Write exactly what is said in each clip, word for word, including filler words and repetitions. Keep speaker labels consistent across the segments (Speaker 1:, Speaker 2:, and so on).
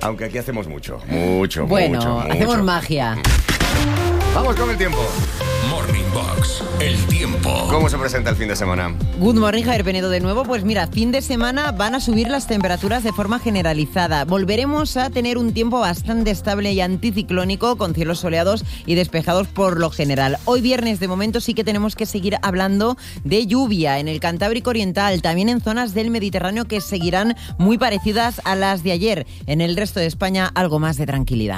Speaker 1: Aunque aquí hacemos mucho, mucho,
Speaker 2: bueno,
Speaker 1: mucho, mucho.
Speaker 2: hacemos magia.
Speaker 1: Vamos con el tiempo.
Speaker 3: Morning Box, el tiempo.
Speaker 1: ¿Cómo se presenta el fin de semana?
Speaker 2: Good morning, Javier Penedo de nuevo. Pues mira, fin de semana van a subir las temperaturas de forma generalizada. Volveremos a tener un tiempo bastante estable y anticiclónico, con cielos soleados y despejados por lo general. Hoy viernes, de momento, sí que tenemos que seguir hablando de lluvia en el Cantábrico Oriental, también en zonas del Mediterráneo que seguirán muy parecidas a las de ayer. En el resto de España, algo más de tranquilidad.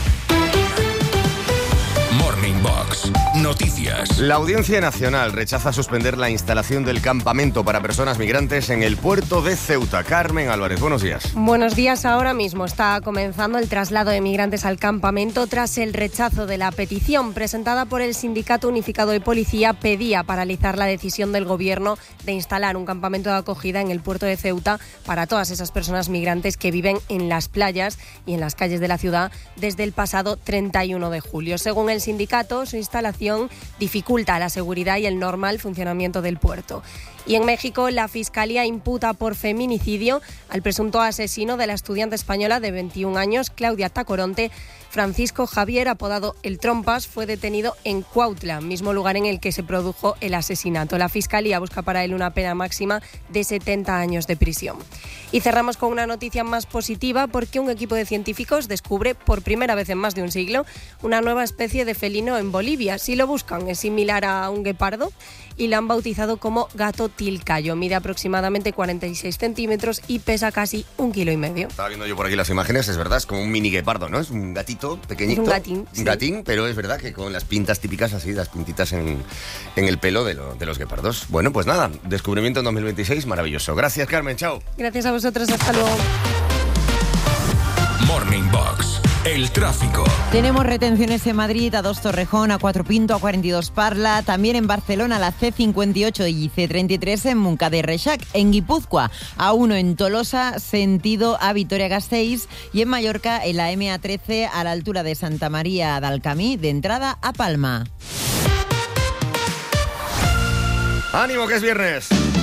Speaker 3: Morning Box, noticias.
Speaker 1: La Audiencia Nacional rechaza suspender la instalación del campamento para personas migrantes en el puerto de Ceuta. Carmen Álvarez, buenos días.
Speaker 4: Buenos días. Ahora mismo está comenzando el traslado de migrantes al campamento tras el rechazo de la petición presentada por el Sindicato Unificado de Policía. Pedía paralizar la decisión del Gobierno de instalar un campamento de acogida en el puerto de Ceuta para todas esas personas migrantes que viven en las playas y en las calles de la ciudad desde el pasado treinta y uno de julio. Según el sindicato, su instalación dificulta la seguridad y el normal funcionamiento del puerto. Y en México, la Fiscalía imputa por feminicidio al presunto asesino de la estudiante española de veintiún años, Claudia Tacoronte. Francisco Javier, apodado El Trompas, fue detenido en Cuautla, mismo lugar en el que se produjo el asesinato. La Fiscalía busca para él una pena máxima de setenta años de prisión. Y cerramos con una noticia más positiva, porque un equipo de científicos descubre, por primera vez en más de un siglo, una nueva especie de felino en Bolivia. Si lo buscan, es similar a un guepardo y la han bautizado como gato tilcayo. Mide aproximadamente cuarenta y seis centímetros y pesa casi un kilo y medio.
Speaker 1: Estaba viendo yo por aquí las imágenes, es verdad, es como un mini guepardo, ¿no? Es un gatito pequeñito.
Speaker 4: Es un gatín. Sí.
Speaker 1: Un gatín, pero es verdad que con las pintas típicas así, las pintitas en, en el pelo de, lo, de los guepardos. Bueno, pues nada, descubrimiento en dos mil veintiséis, maravilloso. Gracias, Carmen, chao.
Speaker 4: Gracias a vosotros, hasta luego.
Speaker 3: Morning Box, el tráfico.
Speaker 2: Tenemos retenciones en Madrid, a dos Torrejón, a cuatro Pinto, a cuarenta y dos Parla, también en Barcelona, la ce cincuenta y ocho y ce treinta y tres en Montcada y Reixac, en Guipúzcoa, a uno en Tolosa, sentido a Vitoria-Gasteiz, y en Mallorca, en la eme a trece, a la altura de Santa María del Camí, de entrada a Palma.
Speaker 1: ¡Ánimo, que es viernes!